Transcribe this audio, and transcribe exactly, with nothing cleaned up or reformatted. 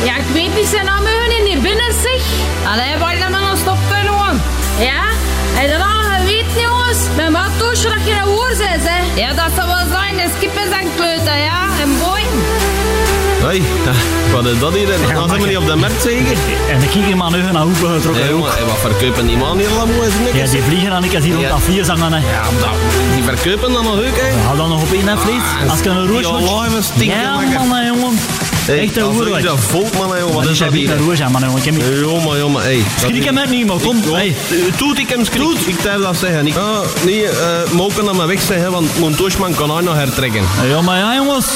Ja, ik weet niet, zijn namen in hier binnen, zeg. Allee, waar dan maar stoppen, jongen. Ja, en dan al geweten, jongens. Mijn maat Toosje dat je een woord bent, hè. Ja, dat zou wel zijn. De skippen zijn kleuten, ja. En boy. Hoi, wat is dat hier? Dan zijn we niet op de markt zeker? En ik ging hier maar nu naar hoeven getrokken. Nee, jongen, wat verkopen die man hier allemaal eens niks? Ja, die vliegen dan ik als hier rond dat vier zangen. Hè. Ja, dat, die verkopen dan nog ook, hè? Ja, dan nog op één hè, vlees. Ah, Als ik een roos die moet. live stinken, Ja, lekker. man, hè, jongen. Hey, Echt een dat goeie. is dat volk, man, hè, jongen. Wat is dat hier? een roos, man, jongen. Ik heb niet... Jongen, jongen, hé. Schrik hem uit niet, man. Kom, hey. Toet, ik hem schrik. Ik durf dat zeggen. Ik, ah, nee, uh, mogen dat maar weg zeggen, want mijn toosman kan hij nog hertrekken. Ja, maar ja, jongens.